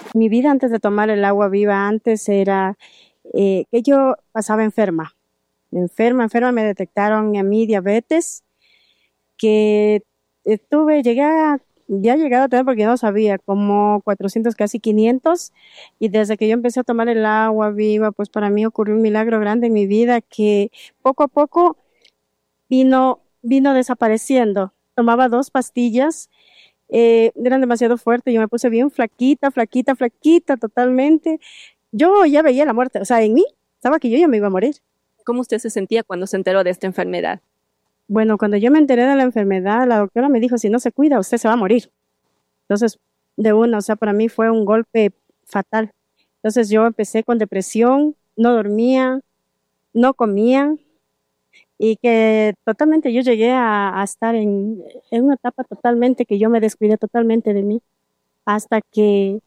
Mi vida antes de tomar el agua viva, antes era que yo pasaba enferma. Enferma, me detectaron a mí diabetes, que ya llegado a tener porque yo no sabía, como 400, casi 500, y desde que yo empecé a tomar el agua viva, pues para mí ocurrió un milagro grande en mi vida que poco a poco vino desapareciendo. Tomaba 2 pastillas, eran demasiado fuertes, yo me puse bien flaquita, flaquita, flaquita totalmente. Yo ya veía la muerte, o sea, en mí estaba que yo ya me iba a morir. ¿Cómo usted se sentía cuando se enteró de esta enfermedad? Bueno, cuando yo me enteré de la enfermedad, la doctora me dijo, si no se cuida, usted se va a morir. Entonces, de una, o sea, para mí fue un golpe fatal. Entonces yo empecé con depresión, no dormía, no comía, y que totalmente yo llegué a estar en una etapa totalmente que yo me descuidé totalmente de mí, hasta que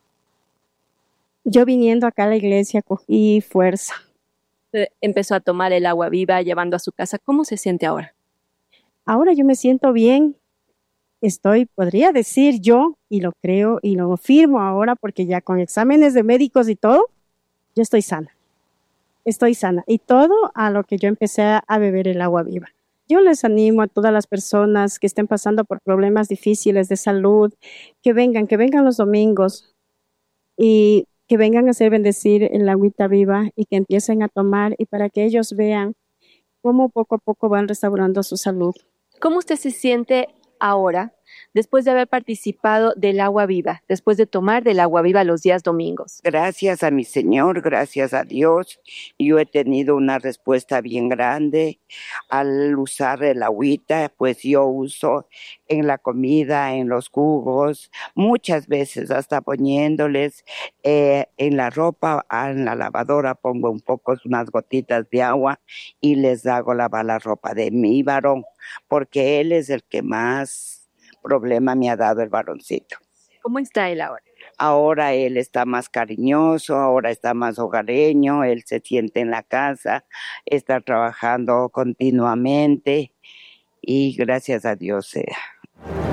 yo viniendo acá a la iglesia cogí fuerza. Empezó a tomar el agua viva llevando a su casa. ¿Cómo se siente ahora? Ahora yo me siento bien, podría decir yo, y lo creo y lo firmo ahora, porque ya con exámenes de médicos y todo, yo estoy sana. Estoy sana. Y todo a lo que yo empecé a beber el agua viva. Yo les animo a todas las personas que estén pasando por problemas difíciles de salud, que vengan los domingos y que vengan a hacer bendecir el agüita viva y que empiecen a tomar, y para que ellos vean cómo poco a poco van restaurando su salud. ¿Cómo usted se siente ahora después de haber participado del agua viva, después de tomar del agua viva los días domingos? Gracias a mi Señor, gracias a Dios, yo he tenido una respuesta bien grande al usar el agüita, pues yo uso en la comida, en los jugos, muchas veces hasta poniéndoles en la ropa, en la lavadora pongo unas gotitas de agua y les hago lavar la ropa de mi varón, porque él es el que más problema me ha dado, el varoncito. ¿Cómo está él ahora? Ahora él está más cariñoso, ahora está más hogareño, él se siente en la casa, está trabajando continuamente y gracias a Dios sea.